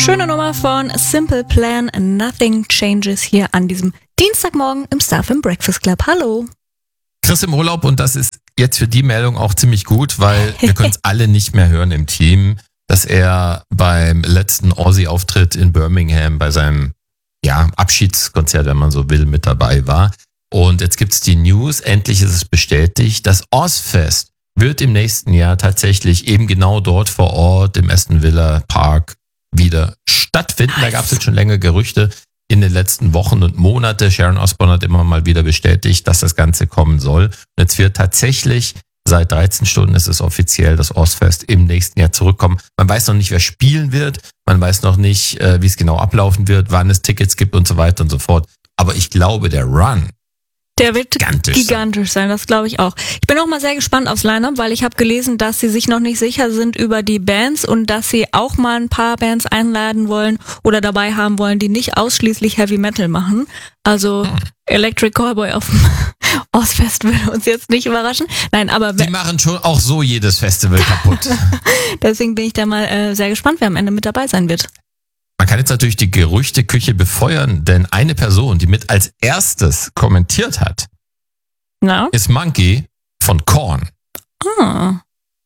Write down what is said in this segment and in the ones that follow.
Schöne Nummer von Simple Plan, Nothing Changes hier an diesem Dienstagmorgen im Starfm Breakfast Club. Hallo. Chris im Urlaub und das ist jetzt für die Meldung auch ziemlich gut, weil wir können es alle nicht mehr hören im Team, dass er beim letzten Ozzy-Auftritt in Birmingham bei seinem Abschiedskonzert, wenn man so will, mit dabei war. Und jetzt gibt's die News, endlich ist es bestätigt, das Ozzfest wird im nächsten Jahr tatsächlich eben genau dort vor Ort im Aston Villa Park wieder stattfinden. Da gab es jetzt schon länger Gerüchte in den letzten Wochen und Monate. Sharon Osbourne hat immer mal wieder bestätigt, dass das Ganze kommen soll. Und jetzt wird tatsächlich, seit 13 Stunden ist es offiziell, das Ozzfest im nächsten Jahr zurückkommen. Man weiß noch nicht, wer spielen wird. Man weiß noch nicht, wie es genau ablaufen wird, wann es Tickets gibt und so weiter und so fort. Aber ich glaube, der Run, der wird gigantisch sein, das glaube ich auch. Ich bin auch mal sehr gespannt aufs Line-Up, weil ich habe gelesen, dass sie sich noch nicht sicher sind über die Bands und dass sie auch mal ein paar Bands einladen wollen oder dabei haben wollen, die nicht ausschließlich Heavy Metal machen. Also Electric Callboy auf dem Ozzfest würde uns jetzt nicht überraschen. Nein, aber die machen schon auch so jedes Festival kaputt. Deswegen bin ich da mal sehr gespannt, wer am Ende mit dabei sein wird. Man kann jetzt natürlich die Gerüchteküche befeuern, denn eine Person, die mit als erstes kommentiert hat, ist Monkey von Korn. Ah.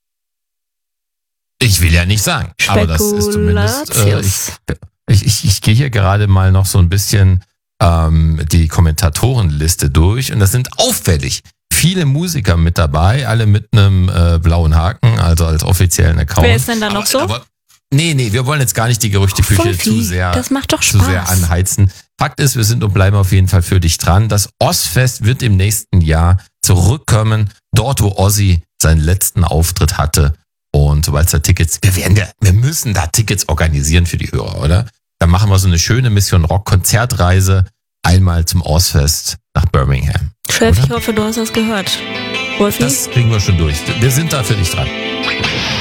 Ich will ja nicht sagen, aber das ist zumindest... Ich gehe hier gerade mal noch so ein bisschen die Kommentatorenliste durch und das sind auffällig viele Musiker mit dabei, alle mit einem blauen Haken, also als offiziellen Account. Wer ist denn da noch so? Nee, wir wollen jetzt gar nicht die Gerüchteküche zu sehr anheizen. Fakt ist, wir sind und bleiben auf jeden Fall für dich dran. Das Ozzfest wird im nächsten Jahr zurückkommen, dort wo Ozzy seinen letzten Auftritt hatte. Und sobald es da Tickets, wir müssen da Tickets organisieren für die Hörer, oder? Dann machen wir so eine schöne Mission Rock Konzertreise einmal zum Ozzfest nach Birmingham. Chef, ich hoffe, du hast das gehört. Wolfi? Das kriegen wir schon durch. Wir sind da für dich dran.